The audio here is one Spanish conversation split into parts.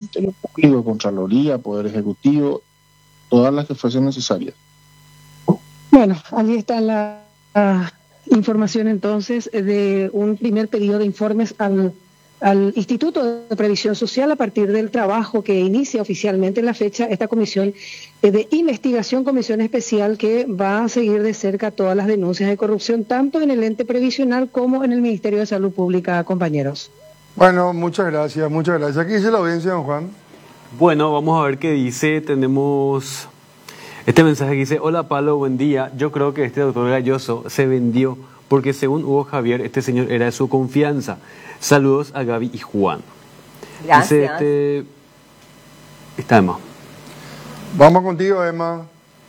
Ministerio Público, Contraloría, Poder Ejecutivo, todas las que fuesen necesarias. Bueno, allí está la información entonces de un primer pedido de informes al Instituto de Previsión Social a partir del trabajo que inicia oficialmente en la fecha esta comisión de investigación, comisión especial que va a seguir de cerca todas las denuncias de corrupción, tanto en el ente previsional como en el Ministerio de Salud Pública, compañeros. Bueno, muchas gracias, muchas gracias. ¿Qué dice la audiencia, don Juan? Bueno, vamos a ver qué dice. Tenemos este mensaje que dice: hola Pablo, buen día. Yo creo que este doctor Galloso se vendió porque según Hugo Javier, este señor era de su confianza. Saludos a Gaby y Juan. Gracias. Dice está Emma. Vamos contigo, Emma.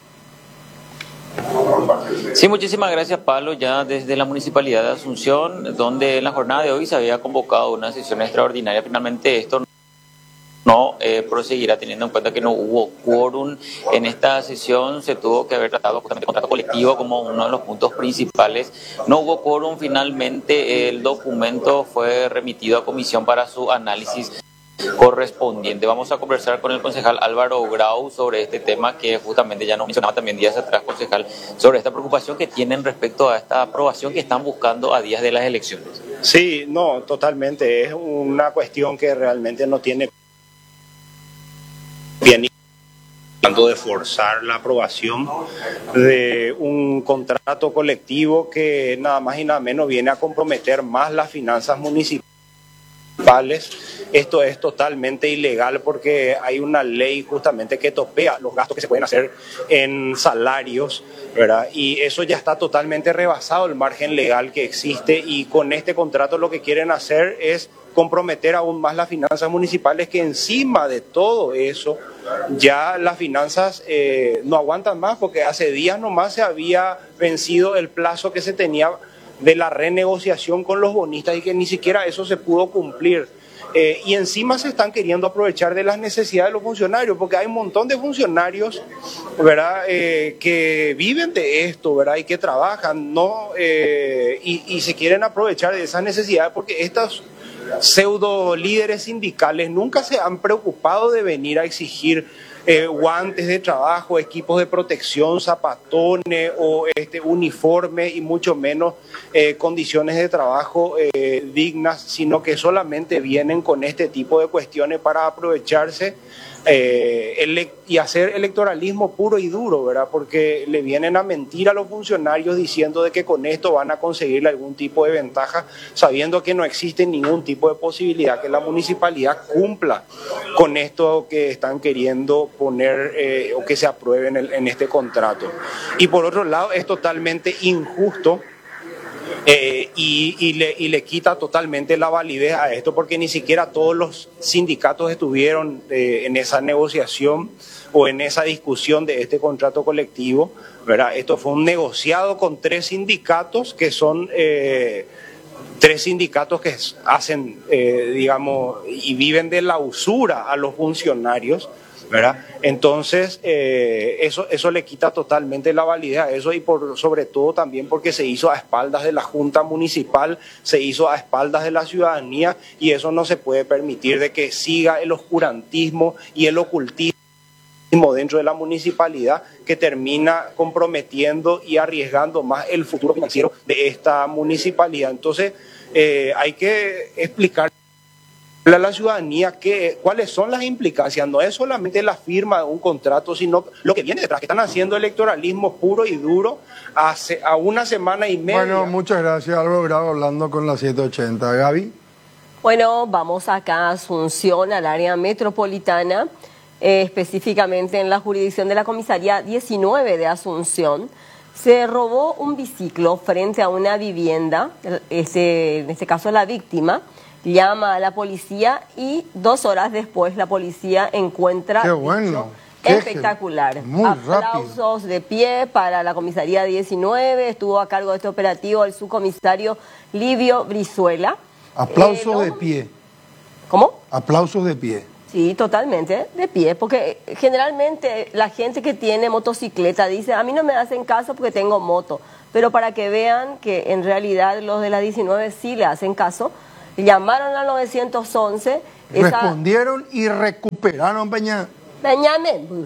Sí, muchísimas gracias, Pablo. Ya desde la Municipalidad de Asunción, donde en la jornada de hoy se había convocado una sesión extraordinaria, finalmente esto no proseguirá, teniendo en cuenta que no hubo quórum en esta sesión. Se tuvo que haber tratado justamente el contrato colectivo como uno de los puntos principales. No hubo quórum, finalmente el documento fue remitido a comisión para su análisis correspondiente. Vamos a conversar con el concejal Álvaro Grau sobre este tema que justamente ya nos mencionaba también días atrás, concejal, sobre esta preocupación que tienen respecto a esta aprobación que están buscando a días de las elecciones. Sí, no, totalmente. Es una cuestión que realmente no tiene bien tanto de forzar la aprobación de un contrato colectivo que nada más y nada menos viene a comprometer más las finanzas municipales. Esto es totalmente ilegal porque hay una ley justamente que topea los gastos que se pueden hacer en salarios, ¿verdad? Y eso ya está totalmente rebasado el margen legal que existe, y con este contrato lo que quieren hacer es comprometer aún más las finanzas municipales, que encima de todo eso ya las finanzas no aguantan más, porque hace días nomás se había vencido el plazo que se tenía de la renegociación con los bonistas y que ni siquiera eso se pudo cumplir. Y encima se están queriendo aprovechar de las necesidades de los funcionarios, porque hay un montón de funcionarios, ¿verdad? Que viven de esto, ¿verdad? Y que trabajan, ¿no? Y se quieren aprovechar de esas necesidades, porque estos pseudo líderes sindicales nunca se han preocupado de venir a exigir guantes de trabajo, equipos de protección, zapatones o uniforme, y mucho menos condiciones de trabajo dignas, sino que solamente vienen con este tipo de cuestiones para aprovecharse y hacer electoralismo puro y duro, ¿verdad? Porque le vienen a mentir a los funcionarios diciendo de que con esto van a conseguirle algún tipo de ventaja, sabiendo que no existe ningún tipo de posibilidad que la municipalidad cumpla con esto que están queriendo poner o que se apruebe en este contrato. Y por otro lado, es totalmente injusto y le quita totalmente la validez a esto, porque ni siquiera todos los sindicatos estuvieron en esa negociación o en esa discusión de este contrato colectivo, ¿verdad? Esto fue un negociado con tres sindicatos que son tres sindicatos que hacen, digamos, y viven de la usura a los funcionarios, ¿verdad? Entonces, eso le quita totalmente la validez a eso, y sobre todo también porque se hizo a espaldas de la Junta Municipal, se hizo a espaldas de la ciudadanía, y eso no se puede permitir, de que siga el oscurantismo y el ocultismo dentro de la municipalidad, que termina comprometiendo y arriesgando más el futuro financiero de esta municipalidad. Entonces, hay que explicar a la ciudadanía cuáles son las implicancias. No es solamente la firma de un contrato, sino lo que viene detrás, que están haciendo electoralismo puro y duro a una semana y media. Bueno, muchas gracias, Álvaro Grau, hablando con la 780. Gaby. Bueno, vamos acá a Asunción, al área metropolitana, específicamente en la jurisdicción de la comisaría 19 de Asunción. Se robó un biciclo frente a una vivienda, en este caso la víctima llama a la policía y 2 horas después la policía encuentra. ¡Qué bueno! Espectacular. Muy Aplausos rápido. de pie para la comisaría 19. Estuvo a cargo de este operativo el subcomisario Livio Brizuela. Aplausos de pie. ¿Cómo? Aplausos de pie. Sí, totalmente, de pie, porque generalmente la gente que tiene motocicleta dice, a mí no me hacen caso porque tengo moto, pero para que vean que en realidad los de la 19 sí le hacen caso, llamaron al 911, Respondieron y recuperaron, Peña. Benjamín.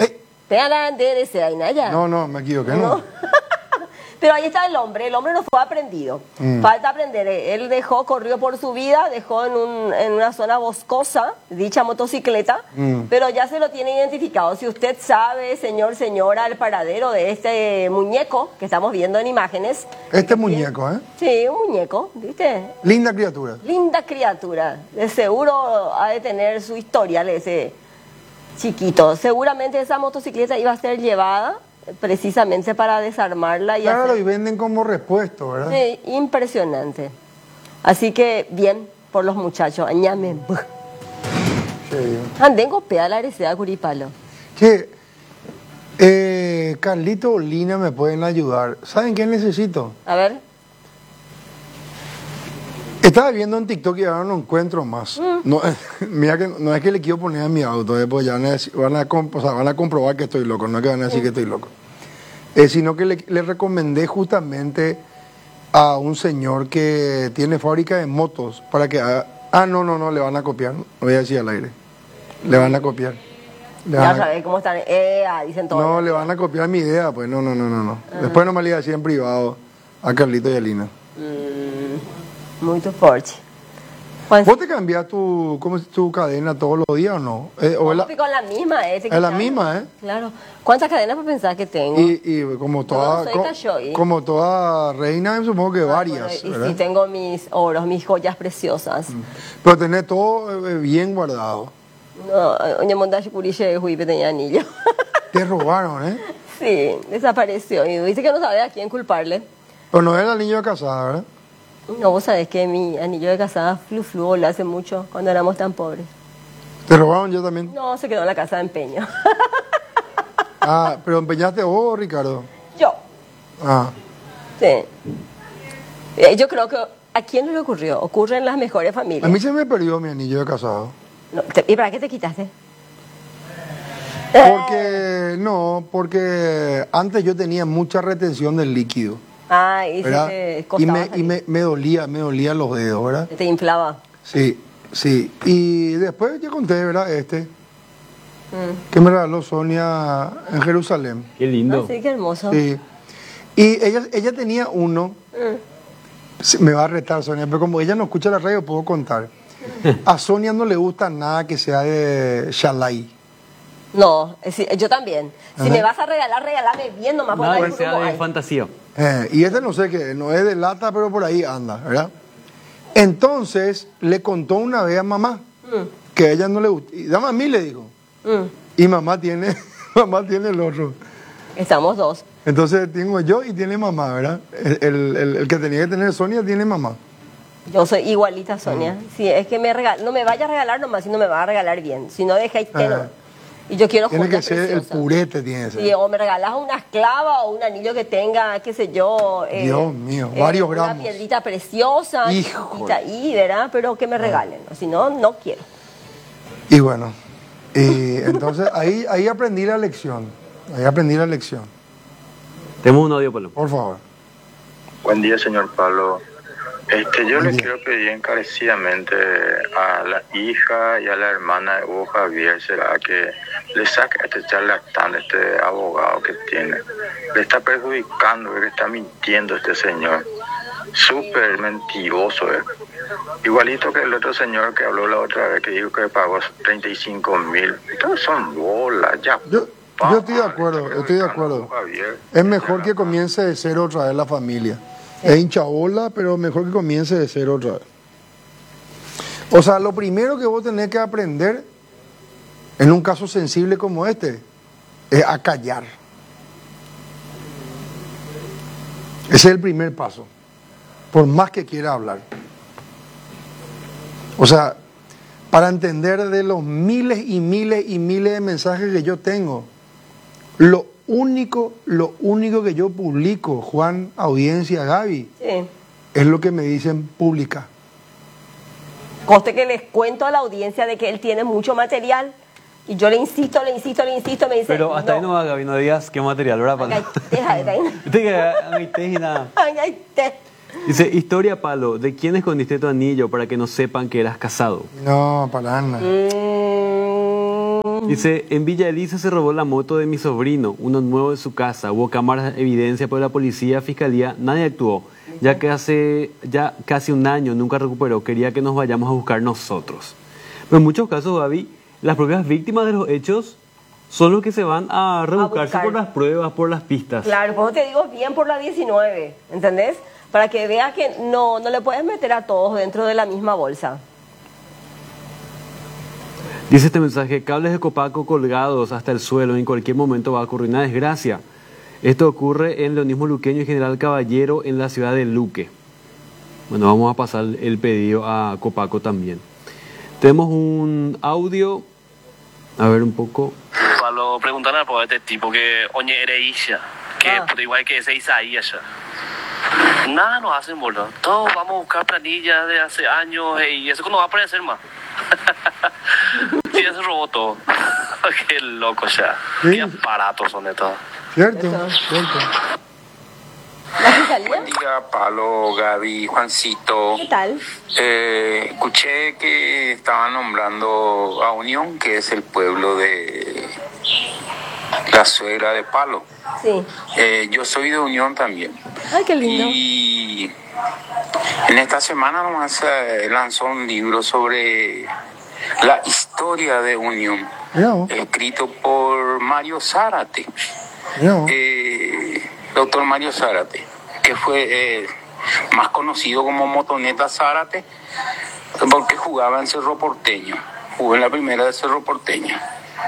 No, me equivoqué, no. Pero ahí está el hombre no fue aprendido. Falta aprender. Él corrió por su vida, dejó en una zona boscosa dicha motocicleta, pero ya se lo tiene identificado. Si usted sabe, señora, el paradero de este muñeco que estamos viendo en imágenes. Muñeco, ¿eh? Sí, un muñeco, ¿viste? Linda criatura. Linda criatura. De seguro ha de tener su historial ese chiquito. Seguramente esa motocicleta iba a ser llevada precisamente para desarmarla. Claro, y venden como repuesto, ¿verdad? Sí, impresionante. Así que, bien por los muchachos. Añame. Sí. Anden copia la herencia Curipalo. Che, Carlito o Lina me pueden ayudar. ¿Saben qué necesito? A ver. Estaba viendo en TikTok y ahora no encuentro más. No, mira que no es que le quiero poner a mi auto, pues ya van a comprobar que estoy loco, no es que van a decir que estoy loco. Sino que le recomendé justamente a un señor que tiene fábrica de motos para que haga... No, le van a copiar, no voy a decir al aire. Le van a copiar. Ya sabes cómo están, dicen todos. No, le van a copiar mi idea, pues no. Después no me le iba a decir en privado a Carlito y a Lina. Muy fuerte. ¿Vos te cambias tu cadena todos los días o no? Con la misma, es la misma, ¿eh? Claro. ¿Cuántas cadenas para pensar que tengo? Y como toda, como toda reina, supongo que varias. Y sí, tengo mis oros, mis joyas preciosas. Pero tenés todo bien guardado. No, oye, montaje curiche de tenía anillo. Te robaron, ¿eh? Sí, desapareció. Y dice que no sabe a quién culparle. Pero no era el anillo de casada, ¿verdad? No, vos sabés que mi anillo de casada fluctuó hace mucho, cuando éramos tan pobres. ¿Te robaron yo también? No, se quedó en la casa de empeño. ¿Pero empeñaste vos, Ricardo? Yo. Sí. Yo creo que ¿a quién no le ocurrió? Ocurre en las mejores familias. A mí se me perdió mi anillo de casado. No, ¿y para qué te quitaste? Porque antes yo tenía mucha retención del líquido. Y me dolía los dedos, ¿verdad? Te inflaba. Sí. Y después ya conté, ¿verdad? Que me regaló Sonia en Jerusalén. Qué lindo. Sí, qué hermoso. Sí. Y ella tenía uno. Me va a retar Sonia, pero como ella no escucha la radio, puedo contar. A Sonia no le gusta nada que sea de Shalai. No, yo también. Si me vas a regalar, regálame bien nomás. Nada que sea de fantasía. Y no sé qué, no es de lata, pero por ahí anda, ¿verdad? Entonces le contó una vez a mamá que a ella no le gusta. Y dame a mí, le dijo. Y mamá tiene el otro. Estamos dos. Entonces tengo yo y tiene mamá, ¿verdad? El que tenía que tener Sonia tiene mamá. Yo soy igualita a Sonia. Si es que no me vaya a regalar nomás, si no me va a regalar bien. Si no, deja y yo quiero tiene que ser preciosas. El purete, tiene que ser. Sí, o me regalas una esclava o un anillo que tenga, qué sé yo. Dios mío, varios gramos. Una piedrita preciosa, chiquitita ahí, ¿verdad? Pero que me regalen. Si no, no quiero. Y bueno, entonces ahí aprendí la lección. Tenemos un audio, Pablo. Por favor. Buen día, señor Pablo. Yo le quiero pedir encarecidamente a la hija y a la hermana de Hugo Javier, será que le saque a este charlatán, este abogado que tiene. Le está perjudicando, le está mintiendo este señor. Súper mentiroso. Igualito que el otro señor que habló la otra vez, que dijo que pagó 35,000. Entonces son bolas, ya. Yo estoy de acuerdo, Es mejor que comience de cero otra vez la familia. Es hincha bola, pero mejor que comience de cero otra vez. O sea, lo primero que vos tenés que aprender en un caso sensible como este es a callar. Ese es el primer paso, por más que quiera hablar. O sea, para entender de los miles y miles y miles de mensajes que yo tengo, lo único que yo publico, Juan, audiencia, Gaby, es lo que me dicen pública. Coste que les cuento a la audiencia de que él tiene mucho material y yo le insisto, me dice... Pero hasta ahí no va, Gaby, no digas qué material, ¿verdad? Dice, historia Palo, ¿de quién escondiste tu anillo para que no sepan que eras casado? No, para nada. Dice, en Villa Elisa se robó la moto de mi sobrino, uno nuevo de su casa, hubo cámaras de evidencia por la policía, fiscalía, nadie actuó. Ya que hace ya casi un año nunca recuperó, quería que nos vayamos a buscar nosotros. Pero en muchos casos, Gaby, las propias víctimas de los hechos son los que se van a rebuscarse por las pruebas, por las pistas. Claro, por eso te digo bien por la 19, ¿entendés? Para que veas que no le puedes meter a todos dentro de la misma bolsa. Dice este mensaje, cables de Copaco colgados hasta el suelo, en cualquier momento va a ocurrir una desgracia. Esto ocurre en Leonismo Luqueño y General Caballero en la ciudad de Luque. Bueno, vamos a pasar el pedido a Copaco también. Tenemos un audio, a ver un poco. Para preguntar a este tipo que oye era Isha, que por igual que ese Isaías ya. Nada nos hacen, boludo. Todos vamos a buscar planillas de hace años y eso no va a aparecer más. Sí, ya se robó todo. Qué loco ya. Sí. Qué aparatos son estos. Cierto, cierto. ¿La fiscalía? Buen día, Palo, Gaby, Juancito. ¿Qué tal? Escuché que estaban nombrando a Unión, que es el pueblo de la suegra de Palo. Sí. Yo soy de Unión también. Ay, qué lindo. Y en esta semana nomás lanzó un libro sobre la historia de Unión, escrito por Mario Zárate. Doctor Mario Zárate, que fue más conocido como Motoneta Zárate, porque jugaba en Cerro Porteño. Jugó en la primera de Cerro Porteño.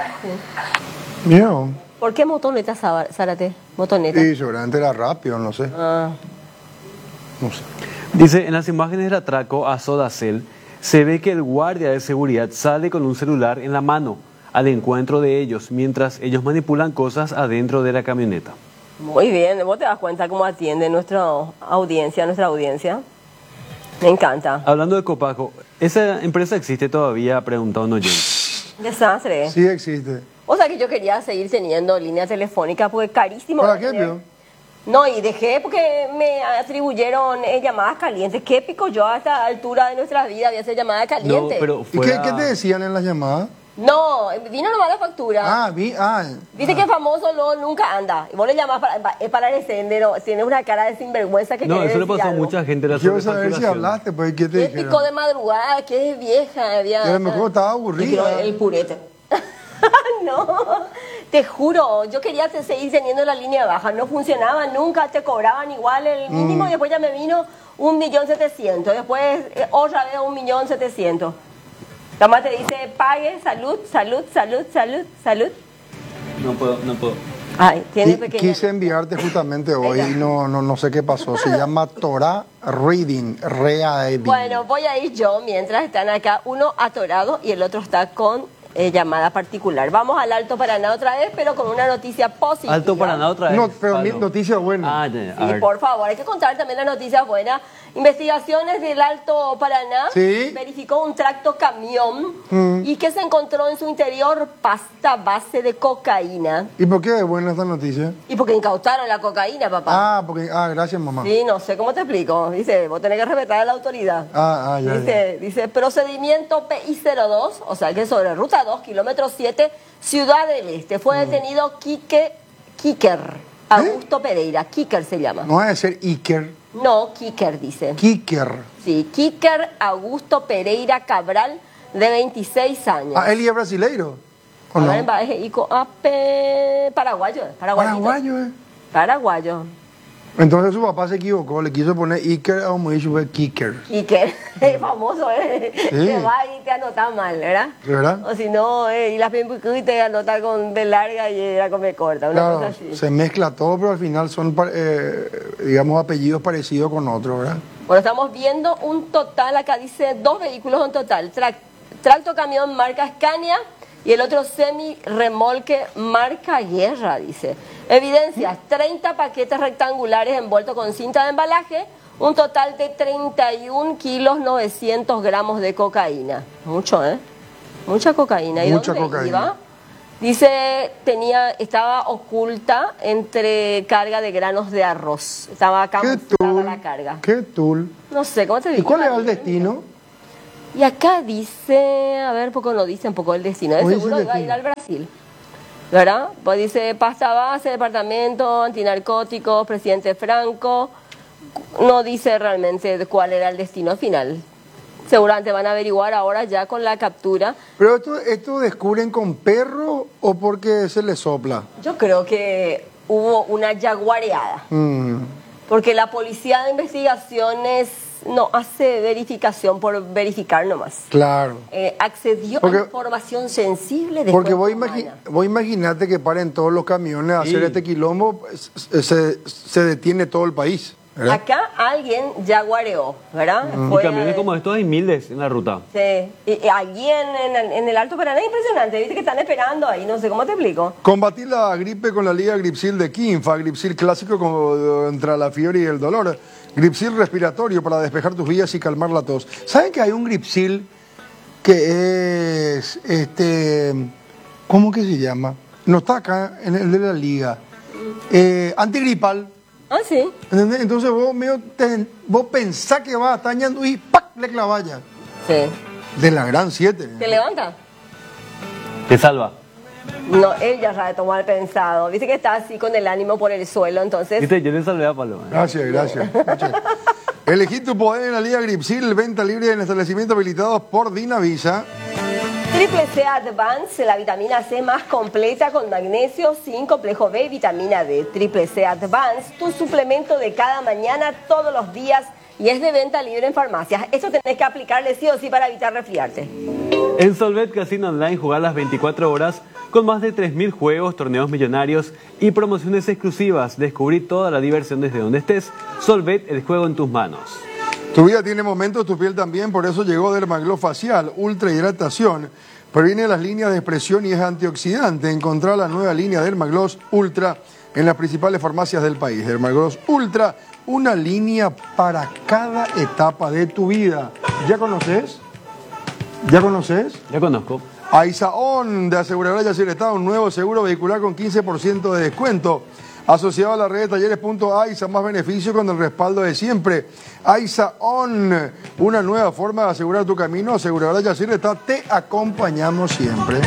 ¿Por qué Motoneta Zárate? Motoneta. Sí, seguramente era rápido, no sé. Ah. No sé. Dice, en las imágenes del atraco a Sodacel, se ve que el guardia de seguridad sale con un celular en la mano al encuentro de ellos, mientras ellos manipulan cosas adentro de la camioneta. Muy bien, vos te das cuenta cómo atiende nuestra audiencia. Me encanta. Hablando de Copaco, ¿esa empresa existe todavía? Preguntó un oyente. Desastre. Sí existe. O sea que yo quería seguir teniendo línea telefónica porque es carísimo. ¿Para qué, Pío? No, y dejé porque me atribuyeron llamadas calientes. ¿Qué pico yo a esta altura de nuestra vida voy a hacer llamadas calientes? No, pero ¿Y qué te decían en las llamadas? No, vino nomás la factura. Viste que famoso nunca anda. Y vos le llamás para el sendero. Tienes una cara de sinvergüenza que no, eso le pasó a mucha gente. Quiero saber si hablaste, pues, ¿qué te dijeron? Pico de madrugada, que es vieja. Y a lo mejor estaba aburrida. El purete. No, te juro, yo quería seguir teniendo la línea baja. No funcionaba nunca, te cobraban igual el mínimo y después ya me vino 1.700.000. Después otra vez 1.700.000. La mamá te dice, pague, salud. No puedo. Ay, tiene pequeña. Quise enviarte justamente hoy y no sé qué pasó. Se llama Torah Reading. Bueno, voy a ir yo mientras están acá, uno atorado y el otro está con llamada particular. Vamos al Alto Paraná otra vez, pero con una noticia positiva. Alto Paraná otra vez. No, pero mi noticia buena. Sí, por favor, hay que contar también la noticia buena. Investigaciones del Alto Paraná verificó un tracto camión y que se encontró en su interior pasta base de cocaína. ¿Y por qué es buena esta noticia? Y porque incautaron la cocaína, papá. Gracias, mamá. Sí, no sé cómo te explico. Dice, vos tenés que respetar a la autoridad. Dice, procedimiento PI02, o sea que sobre ruta 2, kilómetro 7, Ciudad del Este. Fue detenido Kiker Augusto Pereira. Kiker se llama. No debe ser Iker. No, Kiker dice. Kiker. Sí, Kiker Augusto Pereira Cabral, de 26 años. ¿Él es brasileiro? ¿O no? Paraguayo. Paraguayo. Entonces su papá se equivocó, le quiso poner Iker a un hijo de Kiker. Kiker, es famoso, te va y te anota mal, ¿verdad? ¿Verdad? O si no, y las y te anota con B larga y era con B corta, una cosa así. Se mezcla todo, pero al final son, digamos, apellidos parecidos con otros, ¿verdad? Bueno, estamos viendo un total, acá dice 2 vehículos en total, tracto camión marca Scania y el otro semi-remolque marca Guerra, dice. Evidencias, 30 paquetes rectangulares envueltos con cinta de embalaje, un total de 31 kilos 900 gramos de cocaína. Mucho, ¿eh? Mucha cocaína. ¿Y mucha dónde cocaína. iba? Dice, estaba oculta entre carga de granos de arroz. Estaba camuflada la carga. ¿Qué tul? No sé, ¿cómo te digo? ¿Y cuál era el destino? Y acá dice, a ver, poco no dice un poco el destino. De seguro va a ir al Brasil, ¿verdad? Pues dice, pasta base, departamento, antinarcóticos, presidente Franco. No dice realmente cuál era el destino final. Seguramente van a averiguar ahora ya con la captura. ¿Pero esto descubren con perro o porque se les sopla? Yo creo que hubo una yaguareada. Porque la policía de investigaciones no hace verificación por verificar nomás. Claro. Accedió a información sensible de porque vos imaginate que paren todos los camiones a hacer este quilombo, se detiene todo el país. ¿verdad? Acá alguien yaguareó, ¿verdad? Y camiones como estos hay miles en la ruta. Sí, y allí en el Alto Paraná, impresionante, viste que están esperando ahí, no sé cómo te explico. Combatir la gripe con la Liga Gripsil de Quinfa, Gripsil clásico contra la fiebre y el dolor, Gripsil respiratorio para despejar tus vías y calmar la tos. ¿Saben que hay un Gripsil que es, ¿cómo que se llama? No está acá, en el de la Liga. Antigripal. Ah, sí. ¿Entendés? Entonces vos pensás que vas atañando y ¡pac! Le clavalla. Sí. De la gran 7. ¿Te levanta? Te salva. No, él ya sabe tomar pensado. Dice que está así con el ánimo por el suelo, entonces... Viste, yo le salvé a Palo. Gracias. Elegí tu poder en la Liga Gripsil, venta libre en establecimientos habilitados por Dinavisa. Triple C Advance, la vitamina C más completa con magnesio, zinc, complejo B y vitamina D. Triple C Advance, tu suplemento de cada mañana, todos los días, y es de venta libre en farmacias. Esto tenés que aplicarle sí o sí para evitar resfriarte. En Solvet Casino Online jugar las 24 horas con más de 3.000 juegos, torneos millonarios y promociones exclusivas. Descubrí toda la diversión desde donde estés. Solvet, el juego en tus manos. Tu vida tiene momentos, tu piel también, por eso llegó Dermaglow Facial, ultra hidratación. Previene las líneas de expresión y es antioxidante. Encontrá la nueva línea Dermaglow Ultra en las principales farmacias del país. Dermaglow Ultra, una línea para cada etapa de tu vida. ¿Ya conoces? ¿Ya conoces? Ya conozco. Aisaón de Aseguradora Yacir Estado, un nuevo seguro vehicular con 15% de descuento. Asociado a la red de talleres.aiza, más beneficio con el respaldo de siempre. Aisaón, una nueva forma de asegurar tu camino. Aseguradora Yacir Estado, te acompañamos siempre.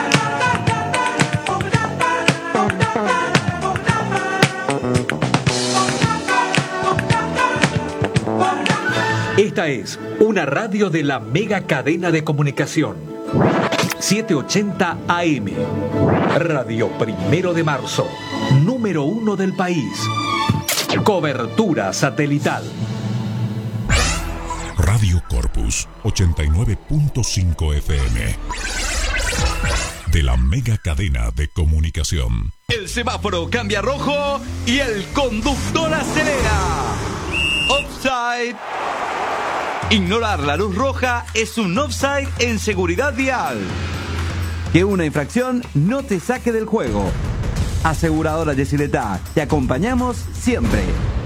Esta es una radio de la mega cadena de comunicación. 780 AM. Radio 1 de Marzo. Número 1 del país. Cobertura satelital. Radio Corpus 89.5 FM. De la mega cadena de comunicación. El semáforo cambia a rojo y el conductor acelera. Offside. Ignorar la luz roja es un offside en seguridad vial. Que una infracción no te saque del juego. Aseguradora Yesileta, te acompañamos siempre.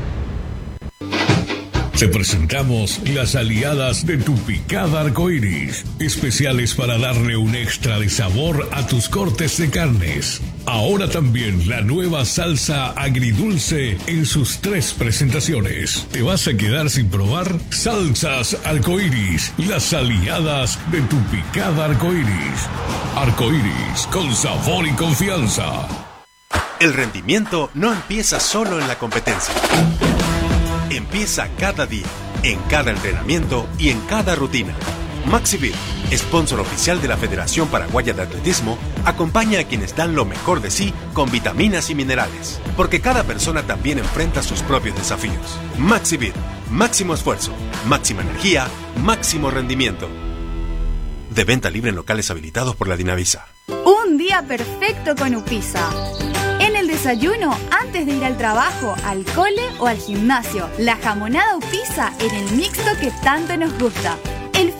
Te presentamos las aliadas de tu picada arcoiris, especiales para darle un extra de sabor a tus cortes de carnes. Ahora también la nueva salsa agridulce en sus 3 presentaciones. ¿Te vas a quedar sin probar? Salsas arcoiris, las aliadas de tu picada arcoiris. Arcoiris, con sabor y confianza. El rendimiento no empieza solo en la competencia. Empieza cada día, en cada entrenamiento y en cada rutina. Maxivit, sponsor oficial de la Federación Paraguaya de Atletismo, acompaña a quienes dan lo mejor de sí con vitaminas y minerales, porque cada persona también enfrenta sus propios desafíos. Maxivit, máximo esfuerzo, máxima energía, máximo rendimiento. De venta libre en locales habilitados por la Dinavisa. Un día perfecto con Upisa. En el desayuno, antes de ir al trabajo, al cole o al gimnasio, la jamonada Upisa en el mixto que tanto nos gusta. El fiambre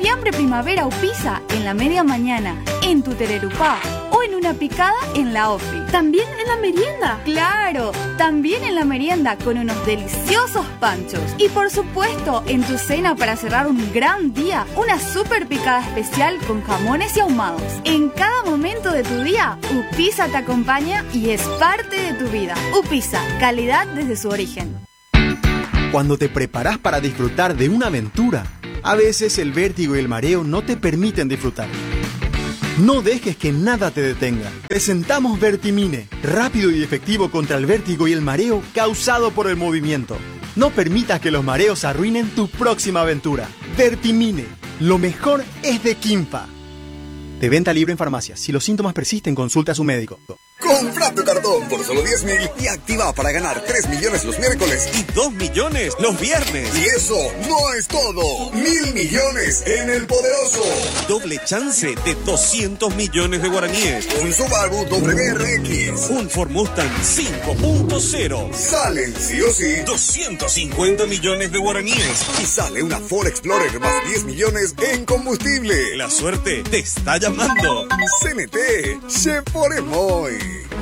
Fiambre Primavera Upisa en la media mañana, en tu Tererupá o en una picada en la OFI. También en la merienda. Claro, también en la merienda con unos deliciosos panchos. Y por supuesto, en tu cena para cerrar un gran día, una super picada especial con jamones y ahumados. En cada momento de tu día, Upisa te acompaña y es parte de tu vida. Upisa, calidad desde su origen. Cuando te preparas para disfrutar de una aventura, a veces el vértigo y el mareo no te permiten disfrutar. No dejes que nada te detenga. Presentamos Vertimine, rápido y efectivo contra el vértigo y el mareo causado por el movimiento. No permitas que los mareos arruinen tu próxima aventura. Vertimine, lo mejor es de Quimpa. De venta libre en farmacias. Si los síntomas persisten, consulta a su médico. Compra tu cartón por solo 10.000 y activa para ganar 3 millones los miércoles y 2 millones los viernes. Y eso no es todo. 1.000 millones en el poderoso. Doble chance de 200 millones de guaraníes. Un Subaru WRX. Un Ford Mustang 5.0. Salen sí o sí 250 millones de guaraníes. Y sale una Ford Explorer más 10 millones en combustible. La suerte te está llamando. CNT, se pone muy.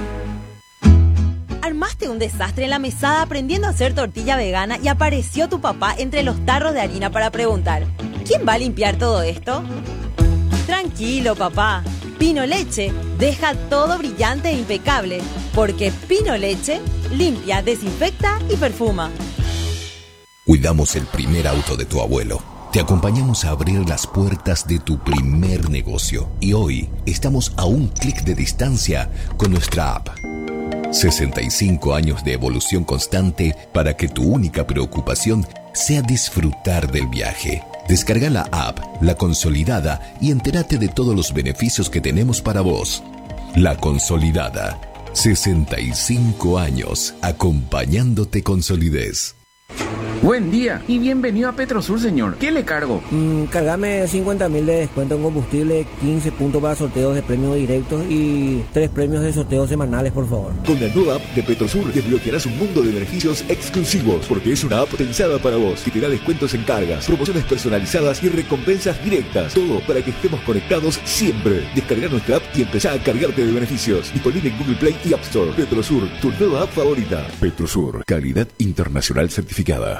Armaste un desastre en la mesada aprendiendo a hacer tortilla vegana y apareció tu papá entre los tarros de harina para preguntar: ¿quién va a limpiar todo esto? Tranquilo, papá. Pino Leche deja todo brillante e impecable, porque Pino Leche limpia, desinfecta y perfuma. Cuidamos el primer auto de tu abuelo. Te acompañamos a abrir las puertas de tu primer negocio. Y hoy estamos a un clic de distancia con nuestra app. 65 años de evolución constante para que tu única preocupación sea disfrutar del viaje. Descarga la app, La Consolidada, y entérate de todos los beneficios que tenemos para vos. La Consolidada. 65 años acompañándote con solidez. Buen día y bienvenido a Petrosur, señor. ¿Qué le cargo? Cargame 50.000 de descuento en combustible, 15 puntos para sorteos de premios directos y 3 premios de sorteos semanales, por favor. Con la nueva app de Petrosur desbloquearás un mundo de beneficios exclusivos, porque es una app pensada para vos y te da descuentos en cargas, promociones personalizadas y recompensas directas. Todo para que estemos conectados siempre. Descarga nuestra app y empezá a cargarte de beneficios. Disponible en Google Play y App Store. Petrosur, tu nueva app favorita. Petrosur, calidad internacional certificada.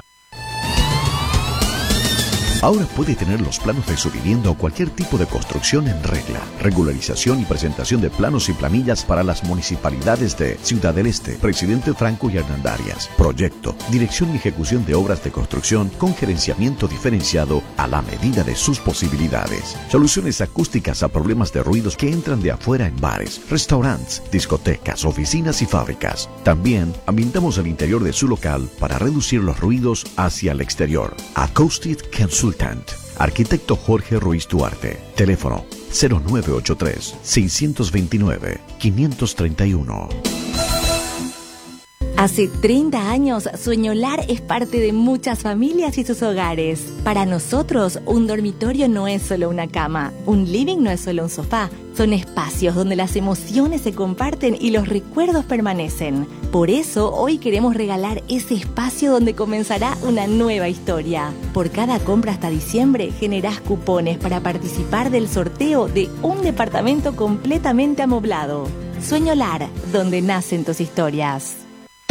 Ahora puede tener los planos de su vivienda o cualquier tipo de construcción en regla. Regularización y presentación de planos y planillas para las municipalidades de Ciudad del Este, Presidente Franco y Hernandarias. Proyecto, dirección y ejecución de obras de construcción con gerenciamiento diferenciado a la medida de sus posibilidades. Soluciones acústicas a problemas de ruidos que entran de afuera en bares, restaurantes, discotecas, oficinas y fábricas. También ambientamos el interior de su local para reducir los ruidos hacia el exterior. Acoustic Consultant. Arquitecto Jorge Ruiz Duarte. Teléfono 0983-629-531. Hace 30 años, Sueñolar es parte de muchas familias y sus hogares. Para nosotros, un dormitorio no es solo una cama, un living no es solo un sofá. Son espacios donde las emociones se comparten y los recuerdos permanecen. Por eso, hoy queremos regalar ese espacio donde comenzará una nueva historia. Por cada compra hasta diciembre, generás cupones para participar del sorteo de un departamento completamente amoblado. Sueñolar, donde nacen tus historias.